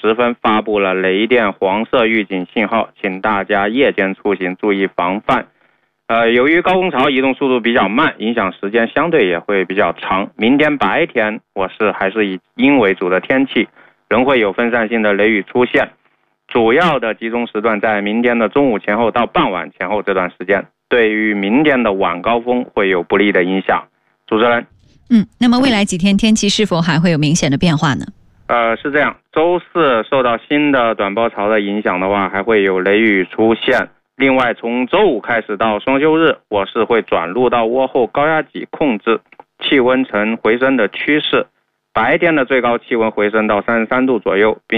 时分发布了雷电黄色预警信号，请大家夜间出行注意防范。由于高空槽移动速度比较慢，影响时间相对也会比较长。明天白天还是以阴为主的天气，仍会有分散性的雷雨出现，主要的集中时段在明天的中午前后到傍晚前后这段时间，对于明天的晚高峰会有不利的影响。主持人。 那么未来几天天气是否还会有明显的变化呢？ 是这样，周四受到新的短波槽的影响的话，还会有雷雨出现。另外，从周五开始到双休日，会转入到涡后高压脊控制，气温呈回升的趋势。白天的最高气温回升到33度左右，并